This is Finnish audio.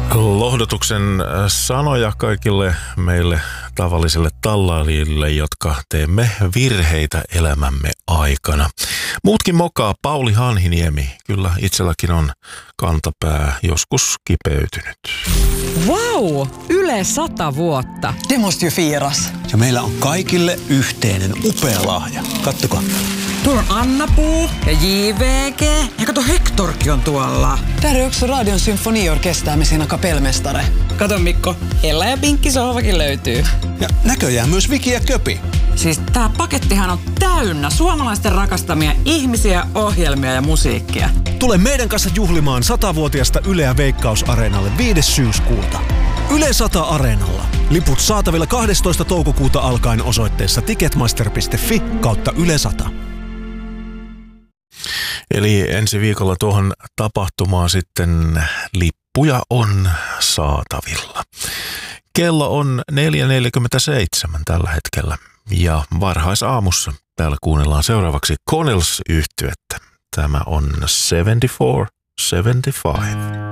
Lohdutuksen sanoja kaikille meille tavallisille tallaajille, jotka teemme virheitä elämämme aikana. Muutkin mokaa, Pauli Hanhiniemi. Kyllä itselläkin on kantapää joskus kipeytynyt. Vau! Yle 100 vuotta. Det måste ju firas. Ja meillä on kaikille yhteinen upea lahja. Kattokaa. Tuolla on Anna-Puu ja JVG. Ja kato, Hectorkin on tuolla. Där är också Radion symfoniorkester med sina kapellmästare. Kato Mikko, Ella ja Pinkki sohvakin löytyy. Ja näköjään myös Viki ja Köpi. Siis tää pakettihan on täynnä suomalaisten rakastamia ihmisiä, ohjelmia ja musiikkia. Tule meidän kanssa juhlimaan 100-vuotiaasta Yleä Veikkaus-areenalle 5. syyskuuta. Yle 100 Areenalla. Liput saatavilla 12. toukokuuta alkaen osoitteessa ticketmaster.fi/Yle 100. Eli ensi viikolla tuohon tapahtumaan sitten lippuja on saatavilla. Kello on 4.47 tällä hetkellä ja varhaisaamussa täällä kuunnellaan seuraavaksi Connells-yhtyettä. Tämä on 74-75.